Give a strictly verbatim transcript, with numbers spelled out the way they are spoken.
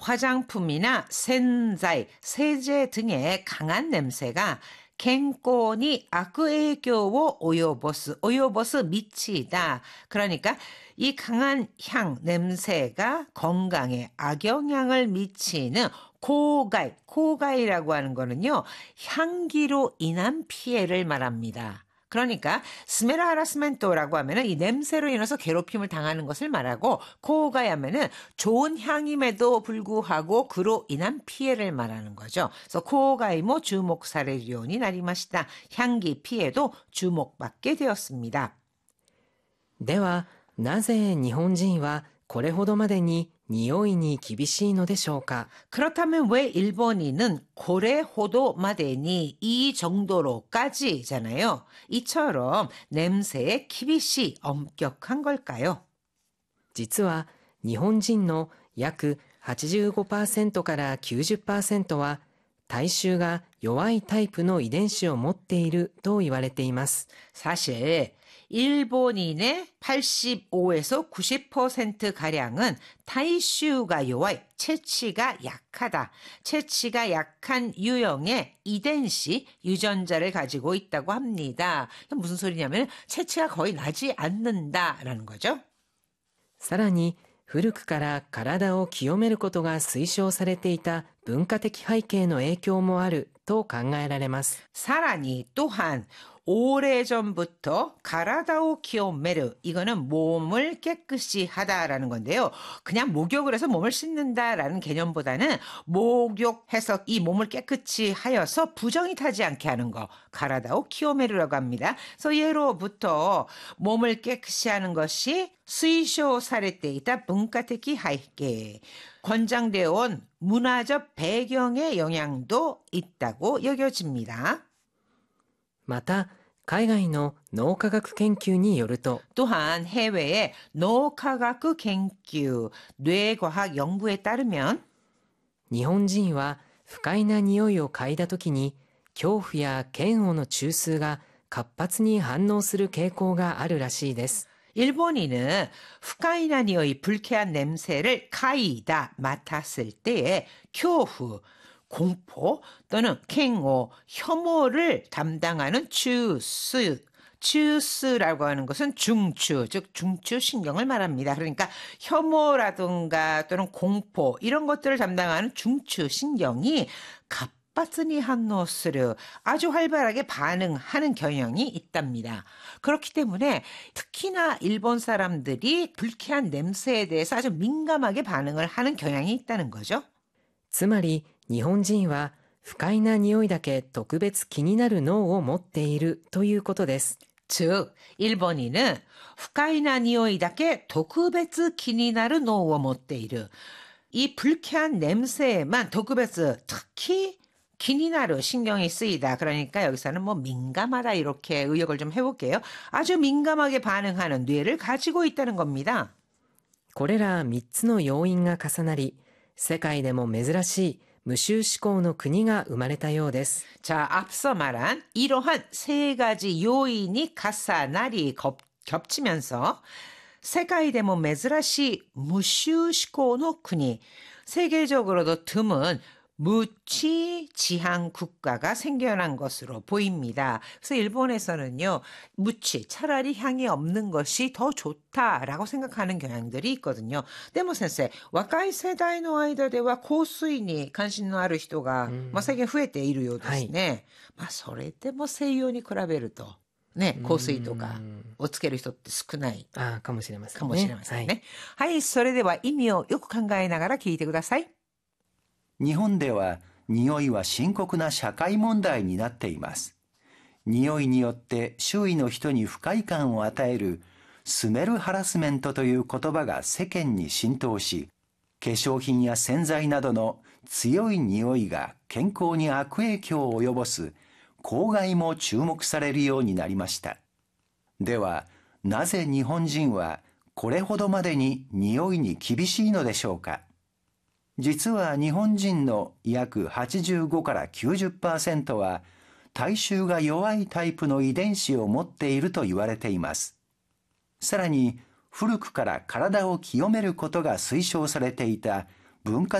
화장품이나 센자이, 세제 등의 강한 냄새가健康に 악影響を 及ぼす, 及ぼす 미치다. 그러니까 이 강한 향, 냄새가 건강에 악영향을 미치는 고가이, 고가이라고 하는 거는요, 향기로 인한 피해를 말합니다. 그러니까 스메르 하라스멘토라고 하면은 이 냄새로 인해서 괴롭힘을 당하는 것을 말하고, 고가이 하면은 좋은 향임에도 불구하고 그로 인한 피해를 말하는 거죠. 그래서 고가이모 주목사레리온이 나리마시다. 향기 피해도 주목받게 되었습니다. では、なぜ日本人はこれほどまでに匂いに厳しいのでしょうか? 그렇다면 왜 일본인은 고레호도마데니 이 정도로까지잖아요. 이처럼 냄새에 기비시 엄격한 걸까요? 実は日本人の約 はちじゅうごパーセント から きゅうじゅっパーセント は体臭が弱いタイプの遺伝子を持っていると言われています。 사실 일본인의 팔십오에서 구십 퍼센트가량은 타이슈가 요아이, 체취가 약하다. 체취가 약한 유형의遺伝子, 유전자를 가지고 있다고 합니다. 무슨 소리냐면 체취가 거의 나지 않는다라는 거죠. さらに古くから体を清めることが推奨されていた文化的背景の影響もあると考えられます。 사라니 또한 오래전부터 가라다오 키오메르, 이거는 몸을 깨끗이 하다라는 건데요. 그냥 목욕을 해서 몸을 씻는다라는 개념보다는 목욕해서 이 몸을 깨끗이 하여서 부정이 타지 않게 하는 거, 가라다오 키오메르라고 합니다. 그래서 예로부터 몸을 깨끗이 하는 것이 수이쇼 사례때 있다 문화적背景, 권장되어 온 문화적 배경의 영향도 있다고 여겨집니다. また海外の脳科学研究によると 또한 해외의 노科学研究, 뇌과학 연구에 따르면 日本人は不快な匂いを嗅いだときに恐怖や嫌悪の中枢が活発に反応する傾向があるらしいです。 일본인은不快な 匂い, 불쾌한 냄새를 카이다, 맡았을 때에 쿄후, 공포 또는 캥오, 혐오를 담당하는 주스, 주스라고 하는 것은 중추, 즉 중추신경을 말합니다. 그러니까 혐오라든가 또는 공포 이런 것들을 담당하는 중추신경이 갑바스니 한노스르, 아주 활발하게 반응하는 경향이 있답니다. 그렇기 때문에 특히나 일본 사람들이 불쾌한 냄새에 대해서 아주 민감하게 반응을 하는 경향이 있다는 거죠. つまり日本人は不快な匂いだけ特別気になる脳を持っているということです。 즉 일본인은 不快な 匂いだけ 特別気になる脳を持っている. 이 불쾌한 냄새에만 特別, 특히 기니나르 신경이 쓰이다. 그러니까 여기서는 뭐 민감하다 이렇게 의역을 좀 해볼게요. 아주 민감하게 반응하는 뇌를 가지고 있다는 겁니다. これらみっつの要因が重なり世界でも珍しい無臭思考の国が生まれたようです。 자, 앞서 말한 이러한 세 가지 요인이 가사나리 겹치면서 세계에도 메즈라시 무슈시코의 국이, 세계적으로도 드문 무치 지향 국가가 생겨난 것으로 보입니다. 그래서 일본에서는요, 무치, 차라리 향이 없는 것이 더 좋다라고 생각하는 경향들이 있거든요. でも先生、若い世代の間では香水に関心のある人が、まあ、最近増えているようですね。まあ、それでも西洋に比べると、ね、香水とかをつける人って少ないあかもしれませんね。 かもしれませんね。はい、それでは意味をよく考えながら聞いてください。 日本では匂いは深刻な社会問題になっています。匂いによって周囲の人に不快感を与えるスメルハラスメントという言葉が世間に浸透し、化粧品や洗剤などの強い匂いが健康に悪影響を及ぼす公害も注目されるようになりました。では、なぜ日本人はこれほどまでに匂いに厳しいのでしょうか。実は日本人の約はちじゅうごからきゅうじゅっパーセントは体臭が弱いタイプの遺伝子を持っていると言われています。さらに古くから体を清めることが推奨されていた文化